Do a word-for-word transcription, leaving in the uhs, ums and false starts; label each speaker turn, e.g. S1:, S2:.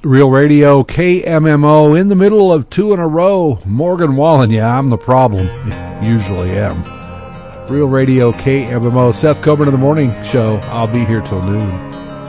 S1: Real Radio, K M M O, in the middle of two in a row. Morgan Wallen, yeah, I'm the problem. Usually am. Real Radio, K M M O. Seth Coburn in the Morning Show. I'll be here till noon.